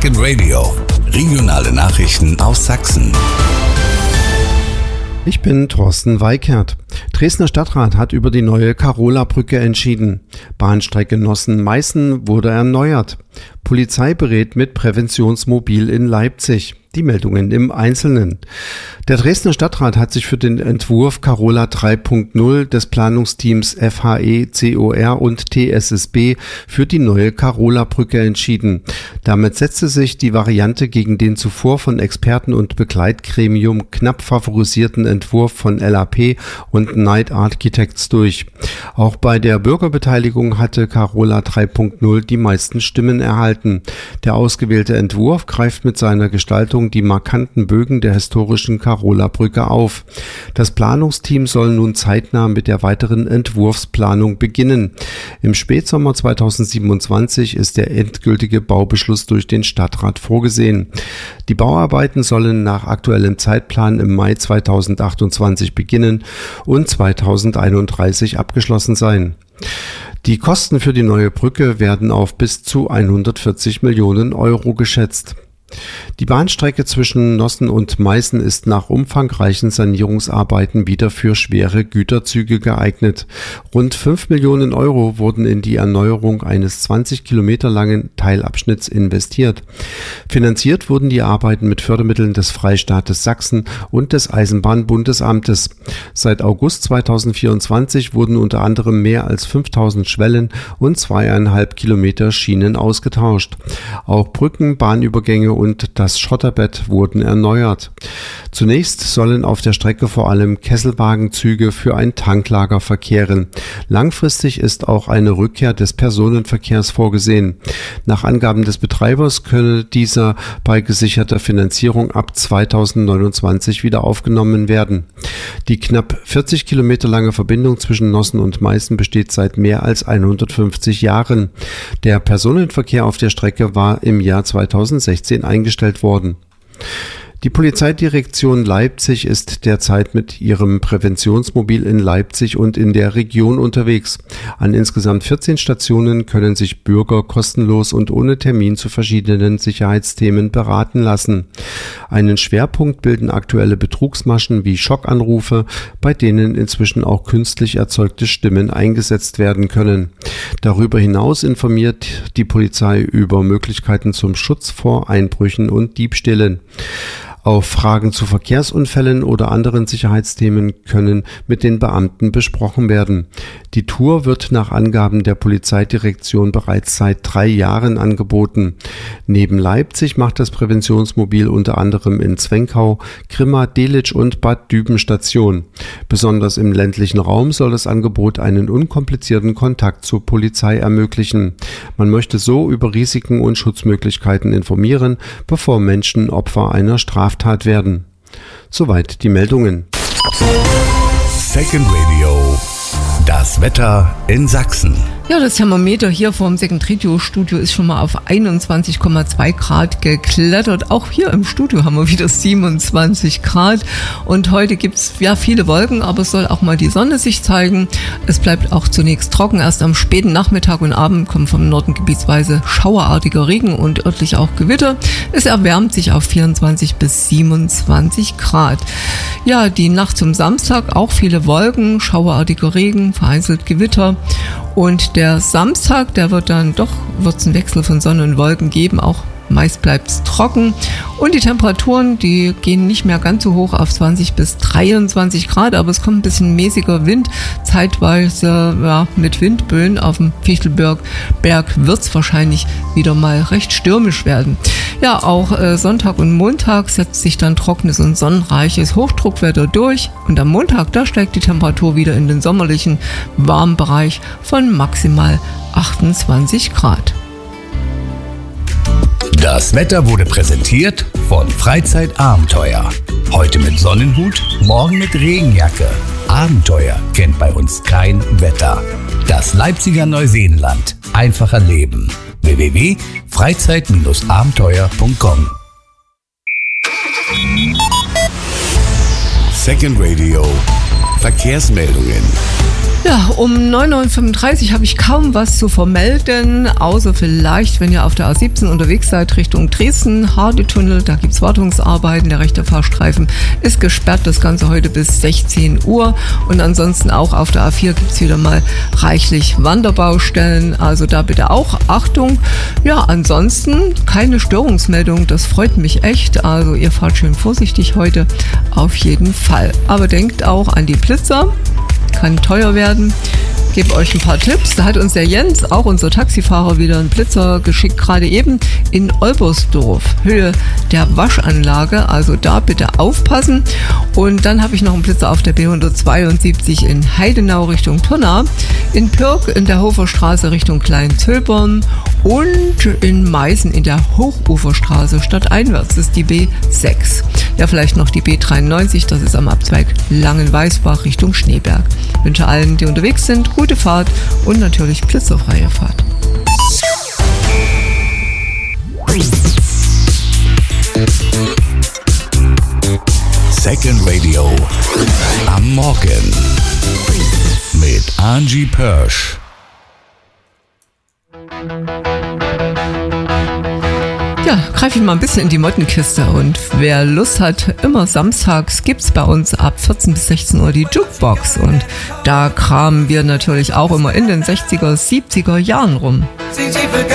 Second Radio. Regionale Nachrichten aus Sachsen. Ich bin Thorsten Weikert. Dresdner Stadtrat hat über die neue Karola-Brücke entschieden. Bahnstrecke Nossen-Meißen wurde erneuert. Polizei berät mit Präventionsmobil in Leipzig. Die Meldungen im Einzelnen. Der Dresdner Stadtrat hat sich für den Entwurf Karola 3.0 des Planungsteams FHE, COR und TSSB für die neue Karola-Brücke entschieden. Damit setzte sich die Variante gegen den zuvor von Experten und Begleitgremium knapp favorisierten Entwurf von LAP und Knight Architects durch. Auch bei der Bürgerbeteiligung hatte Karola 3.0 die meisten Stimmen erhalten. Der ausgewählte Entwurf greift mit seiner Gestaltung die markanten Bögen der historischen Karola-Brücke auf. Das Planungsteam soll nun zeitnah mit der weiteren Entwurfsplanung beginnen. Im Spätsommer 2027 ist der endgültige Baubeschluss durch den Stadtrat vorgesehen. Die Bauarbeiten sollen nach aktuellem Zeitplan im Mai 2028 beginnen und 2031 abgeschlossen sein. Die Kosten für die neue Brücke werden auf bis zu 140 Millionen Euro geschätzt. Die Bahnstrecke zwischen Nossen und Meißen ist nach umfangreichen Sanierungsarbeiten wieder für schwere Güterzüge geeignet. Rund 5 Millionen Euro wurden in die Erneuerung eines 20 Kilometer langen Teilabschnitts investiert. Finanziert wurden die Arbeiten mit Fördermitteln des Freistaates Sachsen und des Eisenbahnbundesamtes. Seit August 2024 wurden unter anderem mehr als 5000 Schwellen und 2,5 Kilometer Schienen ausgetauscht. Auch Brücken, Bahnübergänge und das Schotterbett wurden erneuert. Zunächst sollen auf der Strecke vor allem Kesselwagenzüge für ein Tanklager verkehren. Langfristig ist auch eine Rückkehr des Personenverkehrs vorgesehen. Nach Angaben des Betreibers könne dieser bei gesicherter Finanzierung ab 2029 wieder aufgenommen werden. Die knapp 40 Kilometer lange Verbindung zwischen Nossen und Meißen besteht seit mehr als 150 Jahren. Der Personenverkehr auf der Strecke war im Jahr 2016 eingestellt worden. Die Polizeidirektion Leipzig ist derzeit mit ihrem Präventionsmobil in Leipzig und in der Region unterwegs. An insgesamt 14 Stationen können sich Bürger kostenlos und ohne Termin zu verschiedenen Sicherheitsthemen beraten lassen. Einen Schwerpunkt bilden aktuelle Betrugsmaschen wie Schockanrufe, bei denen inzwischen auch künstlich erzeugte Stimmen eingesetzt werden können. Darüber hinaus informiert die Polizei über Möglichkeiten zum Schutz vor Einbrüchen und Diebstählen. Auf Fragen zu Verkehrsunfällen oder anderen Sicherheitsthemen können mit den Beamten besprochen werden. Die Tour wird nach Angaben der Polizeidirektion bereits seit 3 Jahren angeboten. Neben Leipzig macht das Präventionsmobil unter anderem in Zwenkau, Grimma, Delitzsch und Bad Düben Station. Besonders im ländlichen Raum soll das Angebot einen unkomplizierten Kontakt zur Polizei ermöglichen. Man möchte so über Risiken und Schutzmöglichkeiten informieren, bevor Menschen Opfer einer Straftat werden. Soweit die Meldungen. Second Radio. Das Wetter in Sachsen. Ja, das Thermometer hier vom Second Radio Studio ist schon mal auf 21,2 Grad geklettert. Auch hier im Studio haben wir wieder 27 Grad. Und heute gibt's ja viele Wolken, aber es soll auch mal die Sonne sich zeigen. Es bleibt auch zunächst trocken. Erst am späten Nachmittag und Abend kommen vom Norden gebietsweise schauerartiger Regen und örtlich auch Gewitter. Es erwärmt sich auf 24 bis 27 Grad. Ja, die Nacht zum Samstag auch viele Wolken, schauerartiger Regen, vereinzelt Gewitter. Und der Samstag, wird's einen Wechsel von Sonne und Wolken geben, auch meist bleibt's trocken. Und die Temperaturen, die gehen nicht mehr ganz so hoch auf 20 bis 23 Grad, aber es kommt ein bisschen mäßiger Wind, zeitweise mit Windböen. Auf dem Fichtelberg wird's wahrscheinlich wieder mal recht stürmisch werden. Ja, auch Sonntag und Montag setzt sich dann trockenes und sonnenreiches Hochdruckwetter durch. Und am Montag, da steigt die Temperatur wieder in den sommerlichen warmen Bereich von maximal 28 Grad. Das Wetter wurde präsentiert von Freizeitabenteuer. Heute mit Sonnenhut, morgen mit Regenjacke. Abenteuer kennt bei uns kein Wetter. Das Leipziger Neuseenland. Einfacher Leben. www.freizeit-abenteuer.com. Second Radio. Verkehrsmeldungen. Ja, um 9.35 Uhr habe ich kaum was zu vermelden, außer vielleicht, wenn ihr auf der A17 unterwegs seid, Richtung Dresden, Hardetunnel, da gibt es Wartungsarbeiten, der rechte Fahrstreifen ist gesperrt, das Ganze heute bis 16 Uhr und ansonsten auch auf der A4 gibt es wieder mal reichlich Wanderbaustellen, also da bitte auch Achtung. Ja, ansonsten keine Störungsmeldung, das freut mich echt, also ihr fahrt schön vorsichtig heute auf jeden Fall. Aber denkt auch an die Blitzer. Kann teuer werden. Gebe euch ein paar Tipps. Da hat uns der Jens, auch unser Taxifahrer, wieder einen Blitzer geschickt, gerade eben in Olbersdorf, Höhe der Waschanlage. Also da bitte aufpassen. Und dann habe ich noch einen Blitzer auf der B172 in Heidenau Richtung Pirna, in Pirk in der Hoferstraße Richtung Kleinzöbern und in Meißen in der Hochuferstraße stadteinwärts. Das ist die B6. Ja, vielleicht noch die B93, das ist am Abzweig Langenweißbach Richtung Schneeberg. Ich wünsche allen, die unterwegs sind, gute Fahrt und natürlich blitzerfreie Fahrt. Second Radio am Morgen mit Angie Pörsch. Ja, greife ich mal ein bisschen in die Mottenkiste und wer Lust hat, immer samstags gibt's bei uns ab 14 bis 16 Uhr die Jukebox und da kramen wir natürlich auch immer in den 60er, 70er Jahren rum.